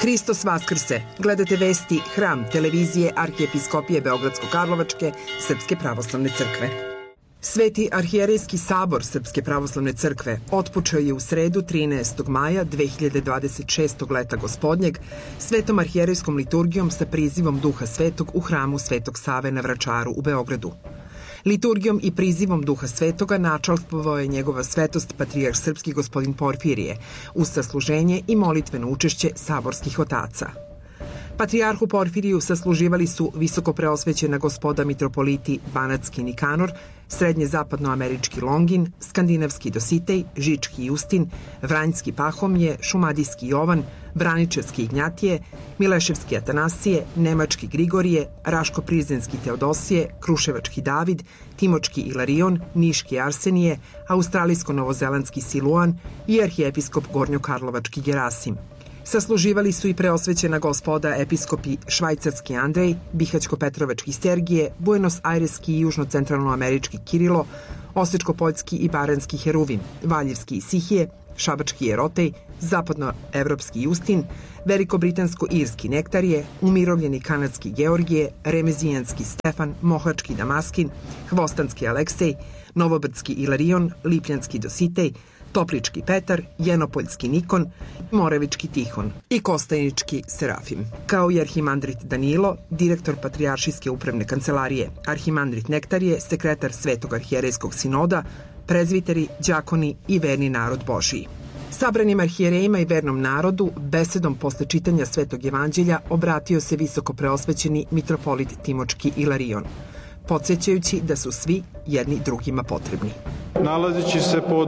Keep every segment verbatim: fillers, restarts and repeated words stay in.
Hristos Vaskrse, gledate vesti Hram televizije Arhijepiskopije Beogradsko-Karlovačke Srpske pravoslavne crkve. Sveti arhijerejski sabor Srpske pravoslavne crkve otpočeo je u sredu trinaestog maja dve hiljade dvadeset šestog leta gospodnjeg svetom arhijerejskom liturgijom sa prizivom Duha Svetog u hramu Svetog Save na Vračaru u Beogradu. Liturgijom i prizivom Duha Svetoga načalstvovao je njegova svetost patrijarh srpski gospodin Porfirije uz sasluženje i molitveno učešće saborskih otaca. Patrijarhu Porfiriju sasluživali su visoko preosvećena gospoda mitropoliti Banatski Nikanor, srednje zapadnoamerički Longin, skandinavski Dositej, Žički Justin, Vranjski Pahomije, Šumadijski Jovan, Braničevski Ignjatije, Mileševski Atanasije, Nemački Grigorije, Raško-Prizrenski Teodosije, Kruševački David, Timočki Ilarion, Niški Arsenije, Australijsko-Novozelandski Siluan i arhijepiskop Gornjokarlovački Gerasim. Sasluživali su i preosvećena gospoda episkopi Švajcarski Andrej, Bihaćko-Petrovački Sergije, Buenos-Aireski i Južno-Centralnoamerički Kirilo, Osečko-Poljski i Baranski Heruvim, Valjevski Isihije, Šabački Jerotej, Zapadnoevropski Justin, Veliko-Britansko-Irski Nektarije, Umirovljeni Kanadski Georgije, Remezijanski Stefan, Mohački Damaskin, Hvostanski Aleksej, Novobrdski Ilarion, Lipljanski Dositej, Toplički Petar, Jenopoljski Nikon, Moravički Tihon i Kostajnički Serafim, kao i arhimandrit Danilo, direktor Patrijaršijske upravne kancelarije, arhimandrit Nektarije, sekretar Svetog arhijerejskog sinoda, prezviteri, đakoni i verni narod Božiji. Sabranim arhijerejima i vernom narodu, besedom posle čitanja Svetog evanđelja obratio se visoko preosvećeni mitropolit Timočki Ilarion, podsjećajući da su svi jedni drugima potrebni. Nalazeći se pod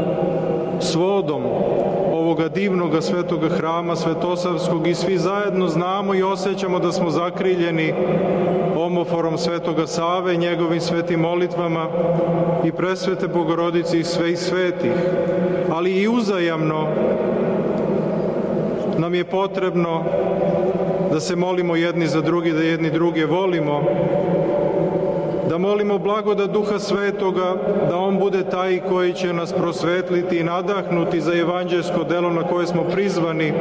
svodom ovoga divnoga svetoga hrama Svetosavskog i svi zajedno znamo i osjećamo da smo zakriljeni omoforom Svetoga Save, njegovim svetim molitvama i presvete Bogorodici i sve i svetih, ali i uzajamno nam je potrebno da se molimo jedni za drugi, da jedni druge volimo, da molimo blagodat Duha Svetoga, da On bude taj koji će nas prosvetliti i nadahnuti za evanđelsko delo na koje smo prizvani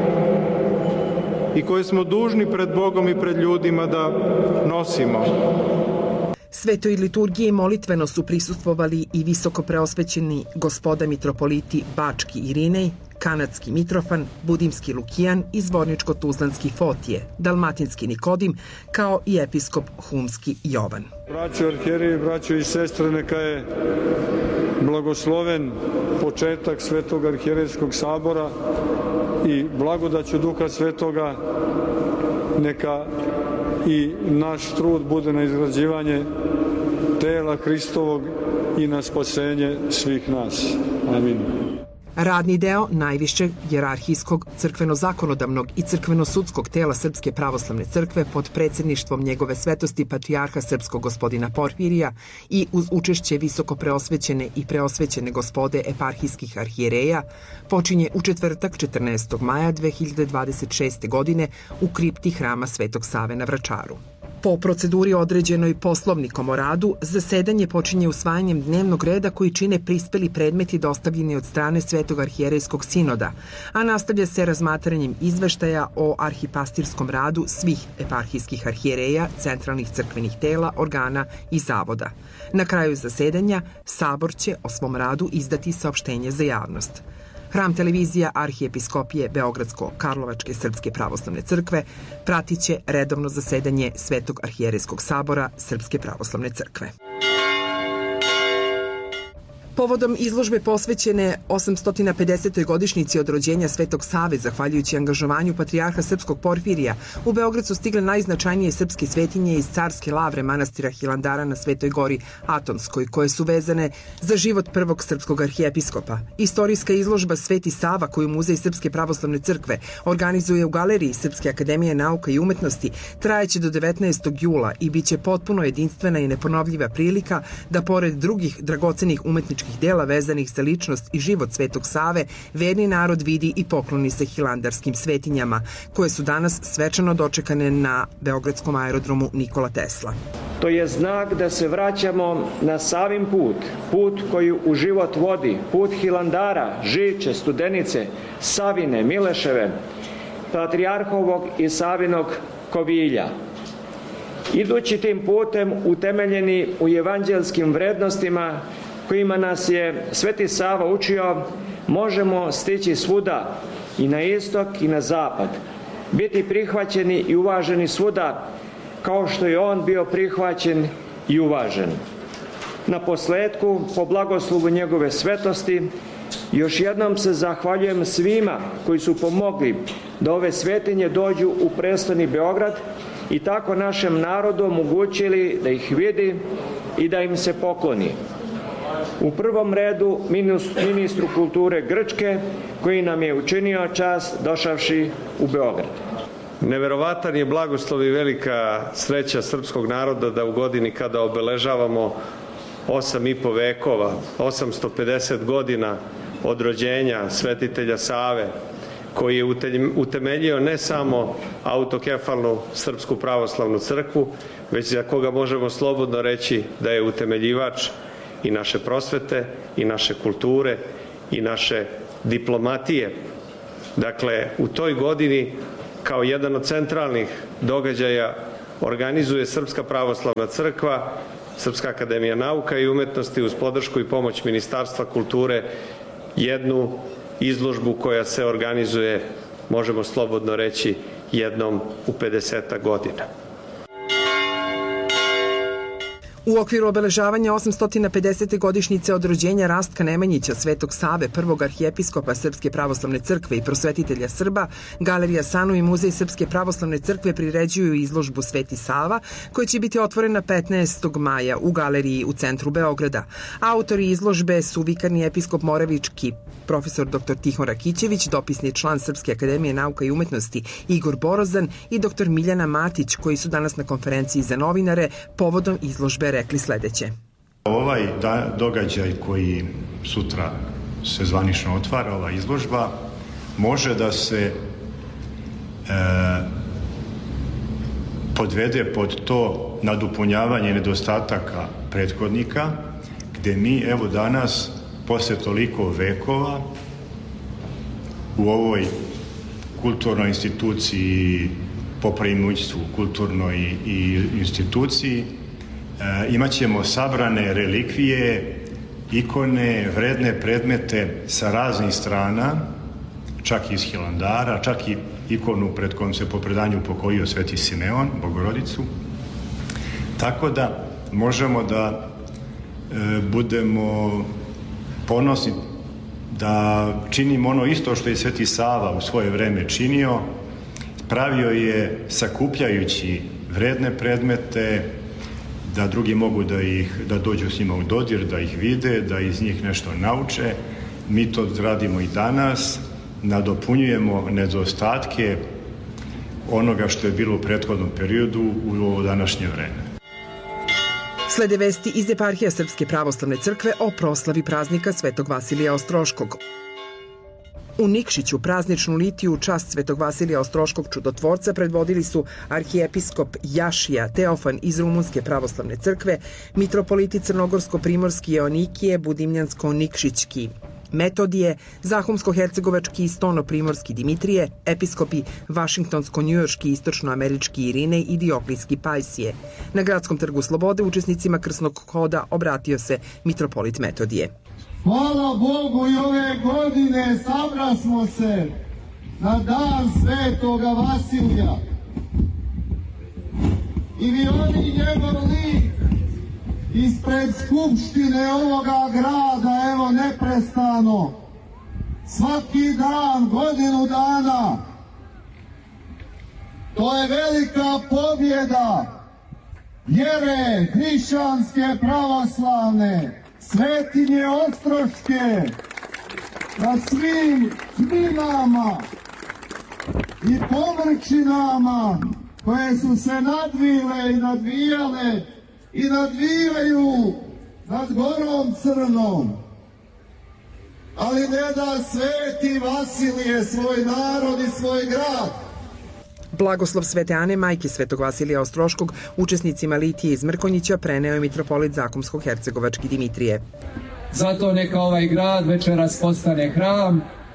i koje smo dužni pred Bogom i pred ljudima da nosimo. Svetoj liturgiji molitveno su prisustvovali i visoko preosvećeni gospoda mitropoliti Bački Irinej, Kanadski Mitrofan, Budimski Lukijan i Zvorničko-Tuzlanski Fotije, Dalmatinski Nikodim, kao i episkop Humski Jovan. Braćo arhijereji, braćo i sestre, neka je blagosloven početak Svetog arhijerejskog sabora i blagodaću Duha Svetoga neka i naš trud bude na izgrađivanje tela Hristovog i na spasenje svih nas. Amin. Radni deo najvišeg jerarhijskog crkveno-zakonodavnog i crkveno-sudskog tela Srpske pravoslavne crkve pod predsjedništvom njegove svetosti patrijarha srpskog gospodina Porfirija i uz učešće visoko preosvećene i preosvećene gospode eparhijskih arhijereja počinje u četvrtak četrnaestog maja dve hiljade dvadeset šeste. godine u kripti hrama Svetog Save na Vračaru. Po proceduri određenoj Poslovnikom o radu, zasedanje počinje usvajanjem dnevnog reda koji čine prispeli predmeti dostavljeni od strane Svetog arhijerejskog sinoda, a nastavlja se razmatranjem izveštaja o arhipastirskom radu svih eparhijskih arhijereja, centralnih crkvenih tela, organa i zavoda. Na kraju zasedanja, Sabor će o svom radu izdati saopštenje za javnost. Hram televizija Arhijepiskopije Beogradsko-Karlovačke Srpske pravoslavne crkve pratit će redovno zasedanje Svetog arhijerejskog sabora Srpske pravoslavne crkve. Povodom izložbe posvećene osamsto pedesetoj godišnjici od rođenja Svetog Save, zahvaljujući angažovanju patrijarha srpskog Porfirija, u Beograd su stigle najznačajnije srpske svetinje iz carske lavre manastira Hilandara na Svetoj gori Atonskoj, koje su vezane za život prvog srpskog arhijepiskopa. Istorijska izložba Sveti Sava, koju Muzej Srpske pravoslavne crkve organizuje u Galeriji Srpske akademije nauka i umetnosti, trajeće do devetnaestog jula i bit će potpuno jedinstvena i neponovljiva prilika da, pored drugih dragocenih umetničkih dela vezanih za ličnost i život Svetog Save, verni narod vidi i pokloni se hilandarskim svetinjama, koje su danas svečano dočekane na beogradskom aerodromu Nikola Tesla. To je znak da se vraćamo na Savin put, put koji u život vodi, put Hilandara, Žiče, Studenice, Savine, Mileševe, Patrijarhovog i Savinog kovilja. Idući tim putem utemeljeni u evanđelskim vrednostima kojima nas je Sveti Sava učio, možemo stići svuda, i na istok i na zapad, biti prihvaćeni i uvaženi svuda, kao što je on bio prihvaćen i uvažen. Na posledku, po blagoslovu njegove svetosti, još jednom se zahvaljujem svima koji su pomogli da ove svetinje dođu u prestoni Beograd i tako našem narodu omogućili da ih vidi i da im se pokloni. U prvom redu ministru kulture Grčke, koji nam je učinio čast došavši u Beograd. Neverovatan je blagoslov i velika sreća srpskog naroda da u godini kada obeležavamo osam i po vekova, osamsto pedeset godina od rođenja svetitelja Save, koji je utemeljio ne samo autokefalnu Srpsku pravoslavnu crkvu, već za koga možemo slobodno reći da je utemeljivač i naše prosvete, i naše kulture, i naše diplomatije. Dakle, u toj godini kao jedan od centralnih događaja organizuje Srpska pravoslavna crkva, Srpska akademija nauka i umetnosti uz podršku i pomoć Ministarstva kulture jednu izložbu koja se organizuje, možemo slobodno reći, jednom u pedesetak godina. U okviru obeležavanja osamsto pedesete godišnjice od rođenja Rastka Nemanjića, Svetog Save, prvog arhijepiskopa Srpske pravoslavne crkve i prosvetitelja Srba, Galerija Sanu i Muzej Srpske pravoslavne crkve priređuju izložbu Sveti Sava, koja će biti otvorena petnaestog maja u galeriji u centru Beograda. Autori izložbe su vikarni episkop Moravički, profesor doktor Tihon Rakićević, dopisni član Srpske akademije nauka i umetnosti Igor Borozan i doktor Miljana Matić, koji su danas na konferenciji za novinare povodom izložbe rekli sledeće. Ovaj događaj koji sutra se zvanično otvara, ova izložba, može da se e, podvede pod to nadopunjavanje nedostataka prethodnika, gde mi evo danas, posle toliko vekova, u ovoj kulturnoj instituciji, po preimućstvu kulturnoj i instituciji, E, imat ćemo sabrane relikvije, ikone, vredne predmete sa raznih strana, čak i iz Hilandara, čak i ikonu pred kojom se po predanju pokojio Sveti Simeon, Bogorodicu. Tako da možemo da e, budemo ponosni da činimo ono isto što je Sveti Sava u svoje vreme činio. Pravio je sakupljajući vredne predmete, da drugi mogu da ih da dođu s njima u dodir, da ih vide, da iz njih nešto nauče. Mi to radimo i danas, nadopunjujemo nedostatke onoga što je bilo u prethodnom periodu u ovo današnje vreme. Slede vesti iz eparhija Srpske pravoslavne crkve o proslavi praznika Svetog Vasilija Ostroškog. U Nikšiću prazničnu litiju u čast Svetog Vasilija Ostroškog čudotvorca predvodili su arhijepiskop Jašija Teofan iz Rumunske pravoslavne crkve, mitropoliti Crnogorsko-primorski Joanikije, Budimljansko-Nikšićki Metodije, Zahumsko-hercegovački i Stono-primorski Dimitrije, episkopi Vašingtonsko-njujorški, Istočno-američki Irinej i Dioklijski Pajsije. Na Gradskom trgu Slobode učesnicima krsnog hoda obratio se mitropolit Metodije. Hvala Bogu, i ove godine sabrasmo se na dan Svetoga Vasilija. I vi oni njegov lik ispred skupštine ovoga grada, evo neprestano, svaki dan, godinu dana. To je velika pobjeda vjere hrišćanske pravoslavne, svetinje Ostroške, na svim knjinama i površinama koje su se nadvile i nadvijale i nadvijaju nad Gorom Crnom. Ali ne da sveti Vasilije svoj narod i svoj grad. Blagoslov Svete Ane, majke Svetog Vasilija Ostroškog, učesnicima litije iz Mrkonjića preneo je mitropolit Zahumsko-hercegovački Dimitrije. Zato neka ovaj grad večeras postane hram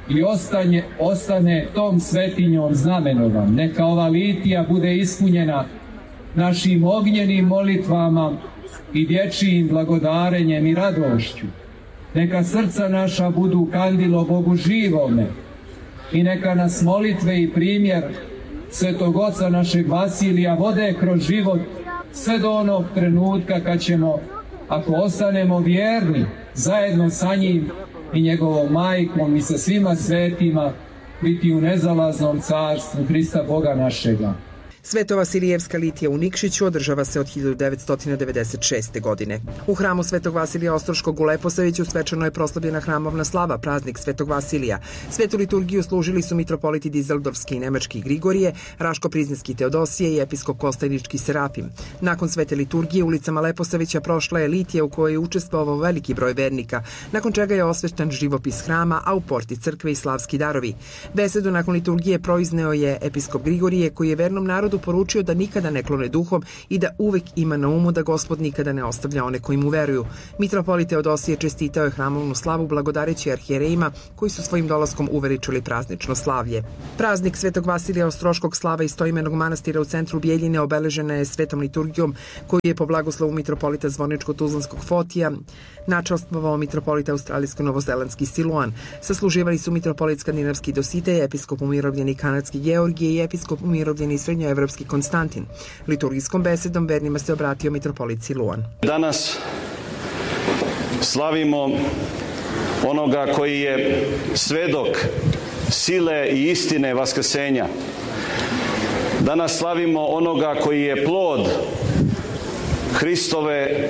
i ostane, ostane tom svetinjom znamenovan. Neka ova litija bude ispunjena našim ognjenim molitvama i dječjim blagodarenjem i radošću. Neka srca naša budu kandilo Bogu živome i neka nas molitve i primjer Svetog Oca našeg Vasilija vode kroz život sve do onog trenutka kad ćemo, ako ostanemo vjerni, zajedno sa njim i njegovom majkom i sa svima svetima, biti u nezalaznom carstvu Hrista Boga našega. Svetovasilijevska litija u Nikšiću održava se od hiljadu devetsto devedeset šeste. godine. U hramu Svetog Vasilija Ostroškog u Leposaviću svečano je proslavljena hramovna slava, praznik Svetog Vasilija. Svetu liturgiju služili su mitropoliti Dizeldorfski i Nemački Grigorije, Raško-Priznanski Teodosije i episkop Kostajnički Serafim. Nakon svete liturgije ulicama Leposavića prošla je litija u kojoj je učestvovao veliki broj vernika, nakon čega je osvešten živopis hrama, a u porti crkve i slavski darovi. Besedu nakon liturgije proizneo je episkop Grigorije, koji je vernom narodu poručio da nikada ne klone duhom i da uvek ima na umu da Gospod nikada ne ostavlja one koji mu veruju. Mitropolit Teodosije čestitao je hramovnu slavu blagodareći arhijerejima koji su svojim dolaskom uveličali praznično slavlje. Praznik Svetog Vasilija Ostroškog slava istoimenog manastira u centru Bijeljine obeležena je svetom liturgijom koju je po blagoslovu mitropolita Zvorničko-Tuzlanskog Fotija načastvovao mitropolit australijsko-novozelandski Siluan. Sasluživali su mitropolit skandinavski Dositej, episkop umirovljeni kanadski Georgije i episkop umirovljeni srednjoevropski Konstantin. Liturgijskom besedom vernima se obratio mitropolit Siluan. Danas slavimo onoga koji je svedok sile i istine vaskrsenja. Danas slavimo onoga koji je plod Hristove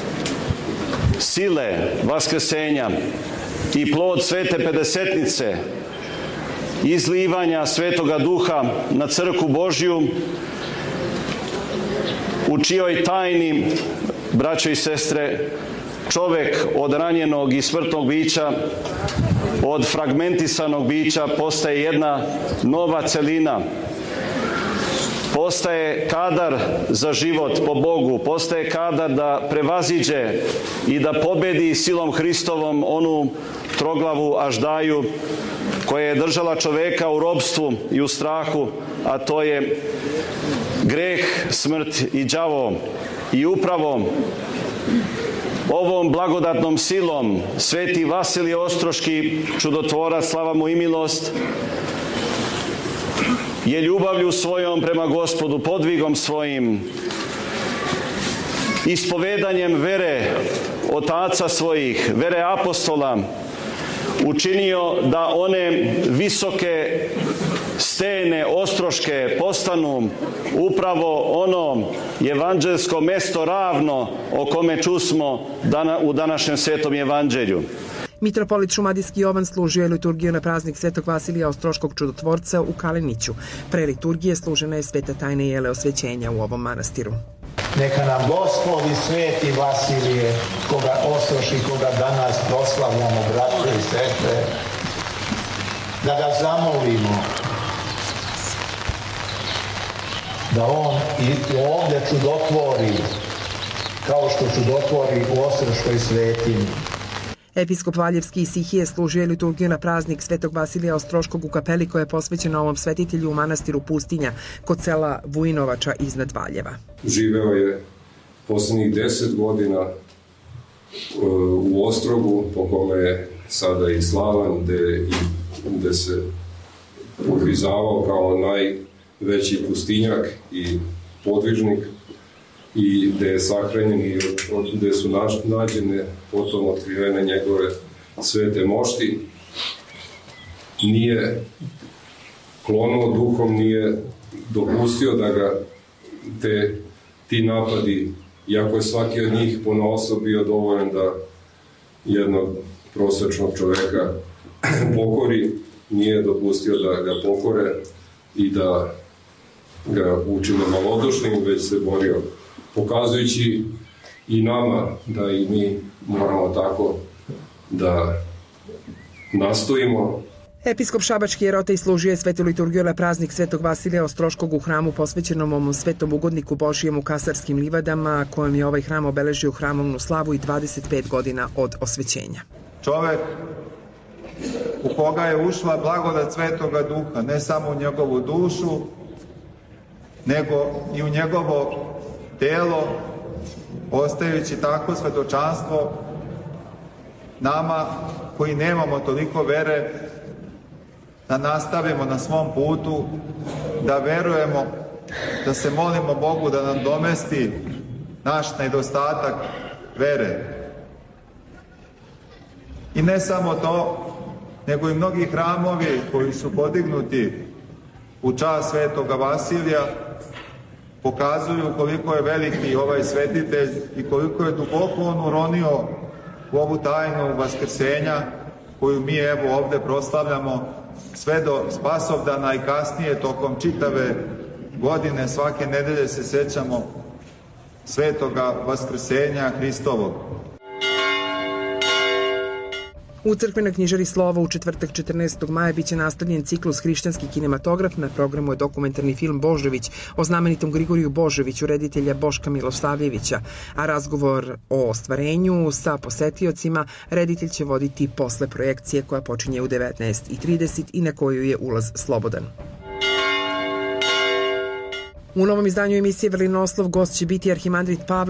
sile vaskrsenja i plod svete pedesetnice, izlivanja Svetoga Duha na crkvu Božju, u čijoj tajni, braćo i sestre, čovek od ranjenog i smrtnog bića, od fragmentisanog bića postaje jedna nova celina. Postaje kadar za život po Bogu, postaje kadar da prevaziđe i da pobedi silom Hristovom onu troglavu aždaju koja je držala čoveka u robstvu i u strahu, a to je greh, smrt i đavo. I upravo ovom blagodatnom silom sveti Vasilije Ostroški, čudotvorac, slava mu i milost, je ljubavlju svojom prema Gospodu, podvigom svojim, ispovedanjem vere otaca svojih, vere apostola, učinio da one visoke stene ostroške postanu upravo ono evanđelsko mesto ravno o kome čusmo u današnjem svetom evanđelju. Mitropolit Šumadijski Jovan služio je liturgiju na praznik Svetog Vasilija Ostroškog čudotvorca u Kaleniću. Pre liturgije služena je sveta tajna jele osvećenja u ovom manastiru. Neka nam Gospod i sveti Vasilije, koga Ostroški, koga danas proslavljamo, braće i sestre, da ga zamolimo da on i ovdje čudotvori kao što čudotvori u Ostroškoj svetini. Episkop Valjevski Isihije služio je liturgiju na praznik Svetog Vasilija Ostroškog u kapeli koja je posvećena ovom svetitelju u manastiru Pustinja kod sela Vujinovača iznad Valjeva. Živeo je posljednjih deset godina u Ostrogu, po kome je sada i slavan, gde, gde se podvizavao kao najveći pustinjak i podvižnik, i gde je sahranjen i gde su nađene potom otkrivene njegove svete mošti. Nije klonuo duhom, nije dopustio da ga te, ti napadi, iako je svaki od njih ponaosob bio dovoljan da jednog prosječnog čoveka pokori, nije dopustio da ga pokore i da ga učine malodušnim, već se borio, pokazujući i nama da i mi moramo tako da nastojimo. Episkop Šabački Jerotej služio je svetu liturgiju na praznik Svetog Vasilija Ostroškog u hramu posvećenom ovom svetom ugodniku Božijem u Kasarskim livadama, kojem je ovaj hram obeležio hramovnu slavu i dvadeset pet godina od osvećenja. Čovek u koga je ušla blagodat Svetoga Duha, ne samo u njegovu dušu, nego i u njegovo telo, ostajući tako svedočanstvo nama koji nemamo toliko vere, da nastavimo na svom putu, da verujemo, da se molimo Bogu da nam domesti naš nedostatak vere. I ne samo to, nego i mnogi hramovi koji su podignuti u čast Svetoga Vasilija pokazuju koliko je veliki ovaj svetitelj i koliko je duboko on uronio u ovu tajnu vaskrsenja koju mi evo ovde proslavljamo sve do Spasovdana i kasnije tokom čitave godine, svake nedelje se sećamo Svetoga Vaskrsenja Hristovog. U crkvenoj knjižari Slovo u četvrtak četrnaestog maja biće nastavljen ciklus Hrišćanski kinematograf. Na programu je dokumentarni film Božović o znamenitom Grigoriju Božoviću, reditelja Boška Milosavljevića, a razgovor o ostvarenju sa posetiocima reditelj će voditi posle projekcije koja počinje u devetnaest i trideset i na koju je ulaz slobodan. U novom izdanju emisije Vrlinoslov gost će biti arhimandrit Pavle